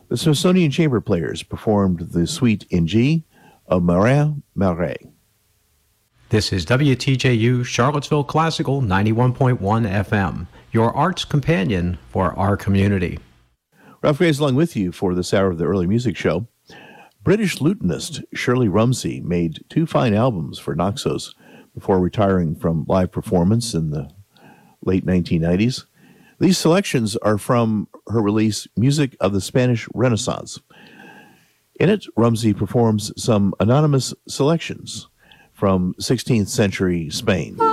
The Smithsonian Chamber Players performed the Suite in G of Marin Marais. This is WTJU Charlottesville Classical 91.1 FM, your arts companion for our community. Ralph Gray's along with you for this hour of the early music show. British lutenist Shirley Rumsey made 2 fine albums for Naxos before retiring from live performance in the late 1990s. These selections are from her release, Music of the Spanish Renaissance. In it, Rumsey performs some anonymous selections from 16th century Spain.